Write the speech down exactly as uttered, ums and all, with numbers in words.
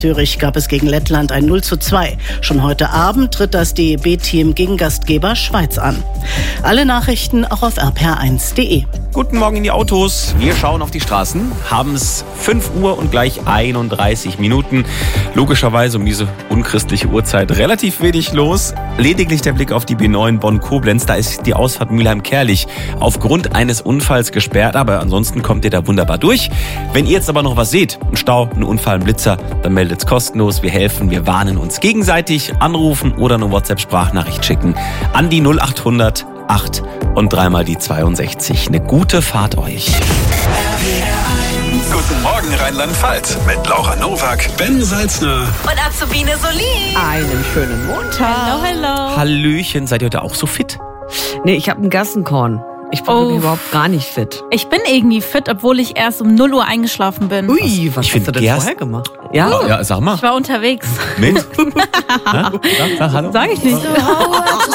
Zürich gab es gegen Lettland ein null zu zwei. Schon heute Abend tritt das D E B-Team gegen Gastgeber Schweiz an. Alle Nachrichten auch auf r p r eins punkt d e. Guten Morgen in die Autos. Wir schauen auf die Straßen, haben es fünf Uhr und gleich einunddreißig Minuten. Logischerweise um diese unchristliche Uhrzeit relativ wenig los. Lediglich der Blick auf die B neun Bonn-Koblenz. Da ist die Ausfahrt Mülheim-Kerlich aufgrund eines Unfalls gesperrt. Aber ansonsten kommt ihr da wunderbar durch. Wenn ihr jetzt aber noch was seht, einen Stau, einen Unfall, einen Blitzer, dann meldet's kostenlos. Wir helfen, wir warnen uns gegenseitig. Anrufen oder eine WhatsApp-Sprachnachricht schicken an die null acht hundert acht und dreimal die zweiundsechzig. Eine gute Fahrt euch. Guten Morgen Rheinland-Pfalz mit Laura Nowak, Ben Salzner und Azubine Solin. Einen schönen Montag. Hallo, hallo. Hallöchen, seid ihr heute auch so fit? Nee, ich habe einen Gassenkorn. Ich bin Oh. wirklich überhaupt gar nicht fit. Ich bin irgendwie fit, obwohl ich erst um null Uhr eingeschlafen bin. Ui, was Ich hast du find denn Gerst- vorher gemacht? Ja? Ja, ja, sag mal. Ich war unterwegs. Mit? Ja, sag, sag, hallo. Sag ich nicht.